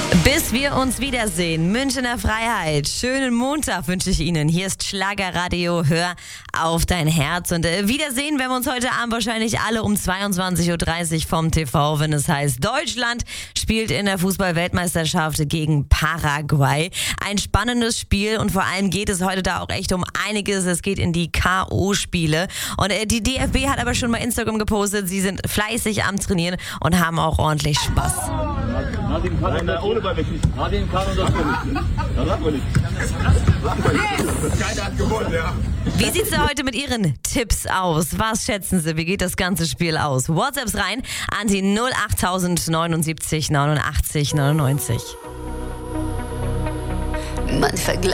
Bis wir uns wiedersehen. Münchener Freiheit. Schönen Montag wünsche ich Ihnen. Hier ist Schlagerradio. Hör auf dein Herz. Und Wiedersehen werden wir uns heute Abend wahrscheinlich alle um 22.30 Uhr vom TV, wenn es heißt, Deutschland spielt in der Fußball-Weltmeisterschaft gegen Paraguay. Ein spannendes Spiel und vor allem geht es heute da auch echt um einiges. Es geht in die K.O.-Spiele. Und die DFB hat aber schon bei Instagram gepostet, sie sind fleißig am Trainieren und haben auch ordentlich Spaß. Nadine kann ohne bei mich nicht. Nadine kann und das nicht. Da lachen wir nicht. Keiner hat gewonnen, ja. Wie sieht's da heute mit Ihren Tipps aus? Was schätzen Sie? Wie geht das ganze Spiel aus? WhatsApps rein an die 08079 89 99. Man